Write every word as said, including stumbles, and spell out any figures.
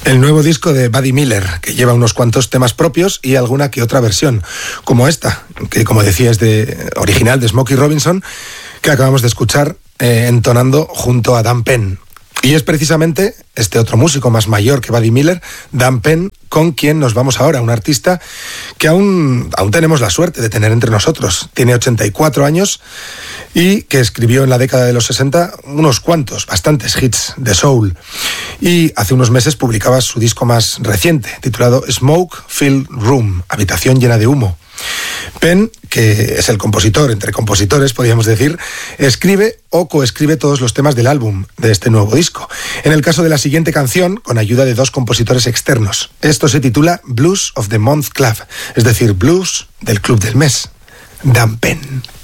El nuevo disco de Buddy Miller, que lleva unos cuantos temas propios y alguna que otra versión, como esta, que como decía es de original de Smokey Robinson, que acabamos de escuchar eh, entonando junto a Dan Penn. Y es precisamente este otro músico más mayor que Buddy Miller, Dan Penn, con quien nos vamos ahora, un artista que aún, aún tenemos la suerte de tener entre nosotros. Tiene ochenta y cuatro años y que escribió en la década de los sesenta unos cuantos, bastantes hits de soul. Y hace unos meses publicaba su disco más reciente, titulado Smoke Filled Room, habitación llena de humo. Penn, que es el compositor, entre compositores podríamos decir, escribe o coescribe todos los temas del álbum de este nuevo disco. En el caso de la siguiente canción, con ayuda de dos compositores externos. Esto se titula Blues of the Month Club, es decir, Blues del Club del Mes. Dan Penn.